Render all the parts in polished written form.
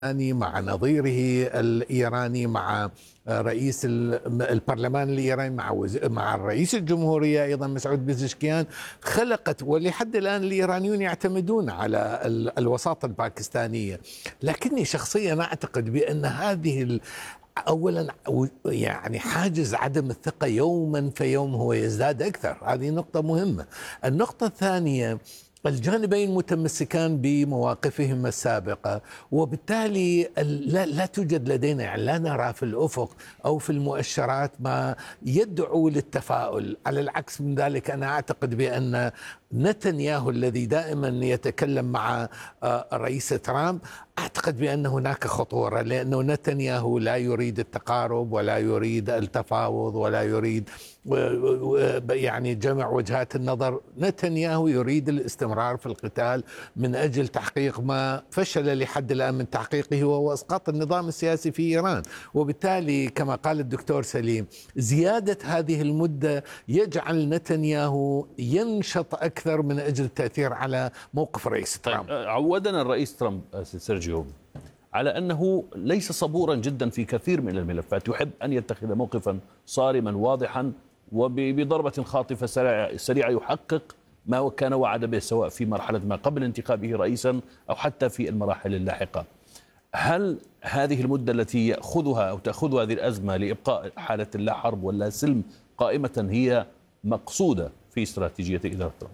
مع نظيره الإيراني، مع رئيس البرلمان الإيراني، مع رئيس الجمهورية أيضا مسعود بيزشكيان، خلقت، ولحد الآن الإيرانيون يعتمدون على الوساطة الباكستانية. لكني شخصيا أعتقد بأن هذه أولا يعني حاجز عدم الثقة يوما فيوم هو يزداد أكثر، هذه نقطة مهمة. النقطة الثانية، الجانبين متمسكان بمواقفهما السابقة، وبالتالي لا توجد لدينا، يعني لا نرى في الأفق أو في المؤشرات ما يدعو للتفاؤل. على العكس من ذلك، أنا أعتقد بأن نتنياهو الذي دائما يتكلم مع الرئيس ترامب، أعتقد بأن هناك خطورة، لأنه نتنياهو لا يريد التقارب ولا يريد التفاوض ولا يريد يعني جمع وجهات النظر. نتنياهو يريد الاستمرار في القتال من أجل تحقيق ما فشل لحد الآن من تحقيقه، وهو إسقاط النظام السياسي في إيران. وبالتالي كما قال الدكتور سليم، زيادة هذه المدة يجعل نتنياهو ينشط أكثر من أجل التأثير على موقف رئيس ترامب. عودنا الرئيس ترامب سيرجيو على أنه ليس صبورا جدا في كثير من الملفات، يحب أن يتخذ موقفا صارما واضحا وبضربة خاطفة سريعة يحقق ما كان وعد به، سواء في مرحلة ما قبل انتخابه رئيسا أو حتى في المراحل اللاحقة. هل هذه المدة التي يأخذها أو تأخذ هذه الأزمة لإبقاء حالة اللا حرب ولا سلم قائمة هي مقصودة في استراتيجية إدارة ترامب؟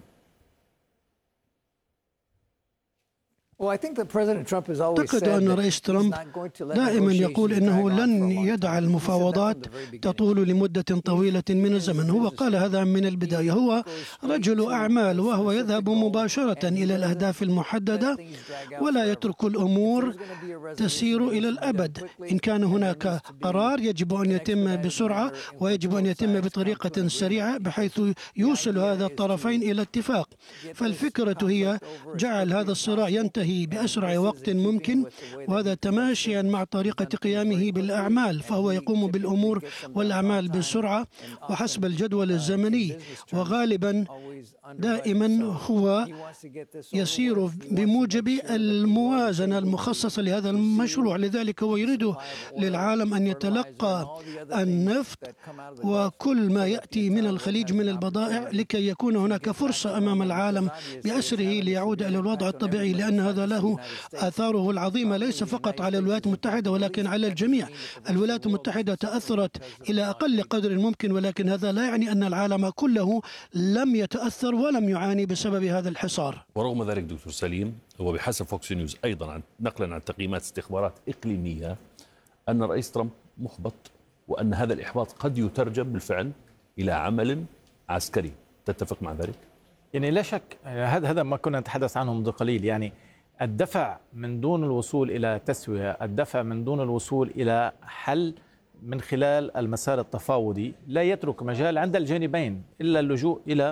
أعتقد أن رئيس ترامب دائما يقول إنه لن يدع المفاوضات تطول لمدة طويلة من الزمن. هو قال هذا من البداية. هو رجل أعمال، وهو يذهب مباشرة إلى الأهداف المحددة ولا يترك الأمور تسير إلى الأبد. إن كان هناك قرار يجب أن يتم بسرعة ويجب أن يتم بطريقة سريعة بحيث يوصل هذا الطرفين إلى اتفاق. فالفكرة هي جعل هذا الصراع ينتهي بأسرع وقت ممكن، وهذا تماشيا مع طريقة قيامه بالأعمال، فهو يقوم بالأمور والأعمال بسرعة وحسب الجدول الزمني، وغالبا دائما هو يسير بموجب الموازنة المخصصة لهذا المشروع. لذلك هو يريد للعالم أن يتلقى النفط وكل ما يأتي من الخليج من البضائع لكي يكون هناك فرصة أمام العالم بأسره ليعود إلى الوضع الطبيعي، لأن هذا له آثاره العظيمة ليس فقط على الولايات المتحدة ولكن على الجميع. الولايات المتحدة تأثرت إلى أقل قدر ممكن، ولكن هذا لا يعني أن العالم كله لم يتأثر ولم يعاني بسبب هذا الحصار. ورغم ذلك دكتور سليم، وبحسب فوكس نيوز أيضا نقلا عن تقييمات استخبارات إقليمية، أن الرئيس ترامب محبط، وأن هذا الإحباط قد يترجم بالفعل إلى عمل عسكري. تتفق مع ذلك؟ يعني لا شك، هذا ما كنا نتحدث عنه منذ قليل. يعني الدفع من دون الوصول إلى تسوية، الدفع من دون الوصول إلى حل من خلال المسار التفاوضي لا يترك مجال عند الجانبين إلا اللجوء إلى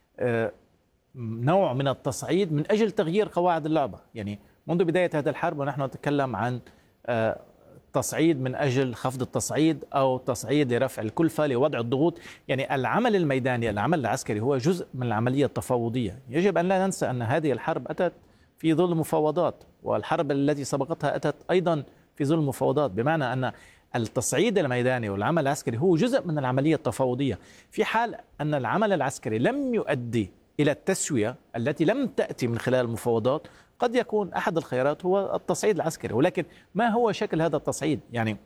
نوع من التصعيد من أجل تغيير قواعد اللعبة. يعني منذ بداية هذا الحرب ونحن نتكلم عن تصعيد من أجل خفض التصعيد أو تصعيد لرفع الكلفة لوضع الضغوط. يعني العمل الميداني، العمل العسكري هو جزء من العملية التفاوضية. يجب أن لا ننسى أن هذه الحرب أتت في ظل مفاوضات، والحرب التي سبقتها أتت أيضا في ظل مفاوضات، بمعنى أن التصعيد الميداني والعمل العسكري هو جزء من العملية التفاوضية. في حال أن العمل العسكري لم يؤدي إلى التسوية التي لم تأتي من خلال المفاوضات، قد يكون أحد الخيارات هو التصعيد العسكري. ولكن ما هو شكل هذا التصعيد؟ يعني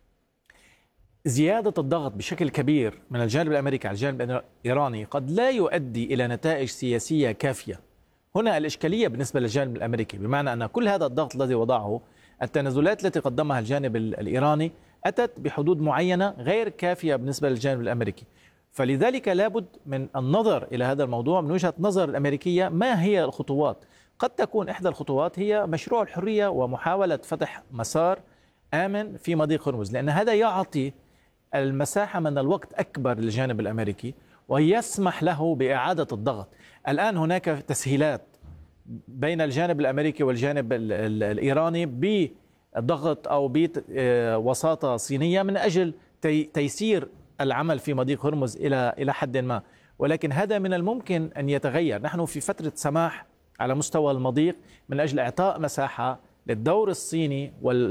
زيادة الضغط بشكل كبير من الجانب الأمريكي على الجانب الإيراني قد لا يؤدي إلى نتائج سياسية كافية. هنا الإشكالية بالنسبة للجانب الأمريكي، بمعنى أن كل هذا الضغط الذي وضعه، التنازلات التي قدمها الجانب الإيراني أتت بحدود معينة غير كافية بالنسبة للجانب الأمريكي. فلذلك لابد من النظر إلى هذا الموضوع من وجهة نظر الأمريكية. ما هي الخطوات؟ قد تكون إحدى الخطوات هي مشروع الحرية ومحاولة فتح مسار آمن في مضيق هرمز، لأن هذا يعطي المساحة من الوقت أكبر للجانب الأمريكي ويسمح له بإعادة الضغط. الآن هناك تسهيلات بين الجانب الأمريكي والجانب الإيراني بضغط أو بوساطة صينية من أجل تيسير العمل في مضيق هرمز إلى حد ما، ولكن هذا من الممكن أن يتغير. نحن في فترة سماح على مستوى المضيق من أجل إعطاء مساحة للدور الصيني